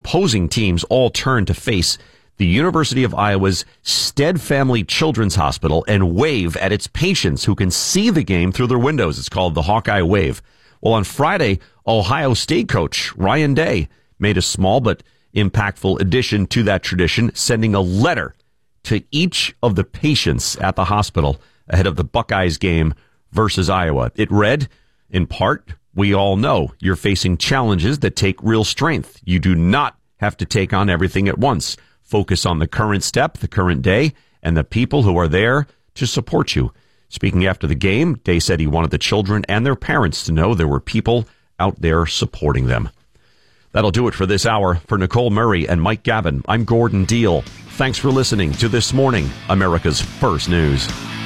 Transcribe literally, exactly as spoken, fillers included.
opposing teams all turn to face the University of Iowa's Stead Family Children's Hospital and wave at its patients who can see the game through their windows. It's called the Hawkeye Wave. Well, on Friday, Ohio State coach Ryan Day made a small but impactful addition to that tradition, sending a letter to each of the patients at the hospital ahead of the Buckeyes game versus Iowa. It read, in part, we all know you're facing challenges that take real strength. You do not have to take on everything at once. Focus on the current step, the current day, and the people who are there to support you. Speaking after the game, Day said he wanted the children and their parents to know there were people out there supporting them. That'll do it for this hour. For Nicole Murray and Mike Gavin, I'm Gordon Deal. Thanks for listening to This Morning, America's First News.